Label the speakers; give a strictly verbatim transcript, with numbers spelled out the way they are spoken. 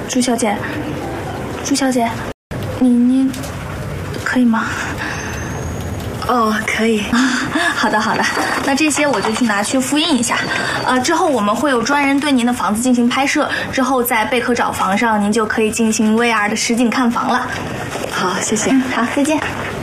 Speaker 1: 朱小姐，朱小姐，你你可以吗？
Speaker 2: 哦，可以。
Speaker 1: 好的好的，那这些我就去拿去复印一下。呃，之后我们会有专人对您的房子进行拍摄，之后在贝壳找房上您就可以进行 V R 的实景看房了。
Speaker 2: 好，谢谢。
Speaker 1: 嗯，好，再见。